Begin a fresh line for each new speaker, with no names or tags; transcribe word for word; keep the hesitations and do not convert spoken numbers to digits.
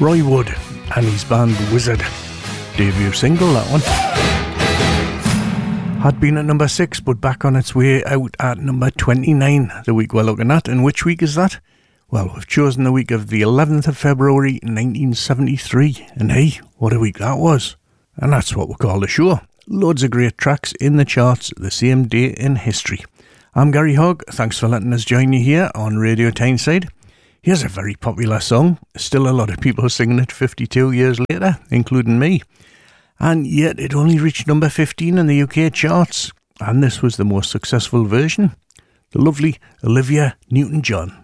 Roy Wood and his band Wizard. Debut single, that one. Had been at number six, but back on its way out at number twenty-nine the week we're looking at. And which week is that? Well, we've chosen the week of the eleventh of February nineteen seventy-three. And hey, what a week that was. And that's what we call the show. Loads of great tracks in the charts the same day in history. I'm Gary Hogg. Thanks for letting us join you here on Radio Tyneside. Here's a very popular song. Still a lot of people singing it fifty-two years later, including me. And yet it only reached number fifteen in the U K charts. And this was the most successful version. The lovely Olivia Newton-John.